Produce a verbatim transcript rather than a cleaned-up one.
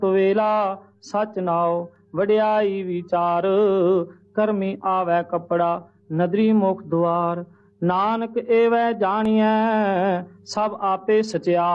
वेला सच नाओ वड्याई विचार। कर्मी आवे कपड़ा नदरी मुख द्वार। नानक एवै जानिए सब आपे सचिया।